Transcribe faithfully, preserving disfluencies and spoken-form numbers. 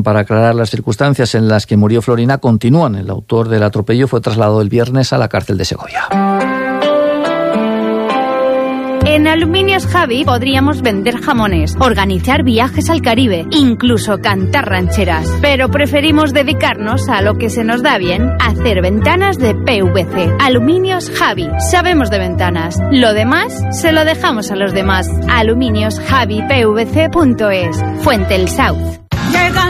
para aclarar las circunstancias en las que murió Florina continúan. El autor del atropello fue trasladado el viernes a la cárcel de Segovia. En Aluminios Javi podríamos vender jamones, organizar viajes al Caribe, incluso cantar rancheras. Pero preferimos dedicarnos a lo que se nos da bien, hacer ventanas de P V C. Aluminios Javi. Sabemos de ventanas. Lo demás se lo dejamos a los demás. aluminios javi p v c punto es. Fuente El South.